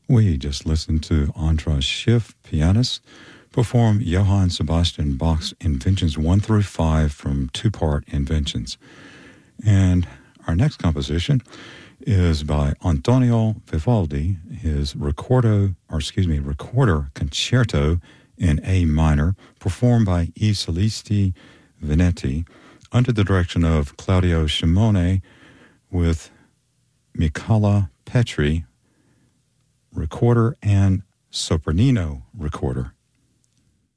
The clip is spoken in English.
We just listened to Andras Schiff, pianist, perform Johann Sebastian Bach's Inventions 1 through 5 from two-part Inventions. And our next composition is by Antonio Vivaldi, his recorder concerto in A minor, performed by I Solisti Veneti, under the direction of Claudio Shimone, with Michala Petri, recorder and sopranino recorder.